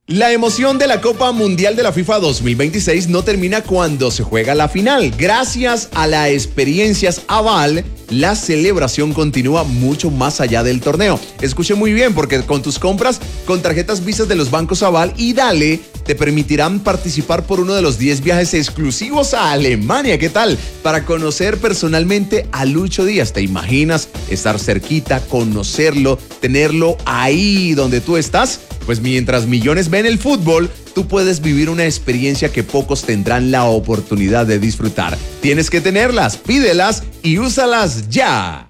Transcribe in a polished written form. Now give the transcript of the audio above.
La emoción de la Copa Mundial de la FIFA 2026 no termina cuando se juega la final. Gracias a las experiencias Aval, la celebración continúa mucho más allá del torneo. Escuche muy bien, porque con tus compras con tarjetas Visa de los bancos Aval y Dale te permitirán participar por uno de los 10 viajes exclusivos a Alemania. ¿Qué tal? Para conocer personalmente a Lucho Díaz. ¿Te imaginas estar cerquita, conocerlo, tenerlo ahí donde tú estás? Pues mientras millones ven el fútbol, tú puedes vivir una experiencia que pocos tendrán la oportunidad de disfrutar. Tienes que tenerlas, pídelas y úsalas ya.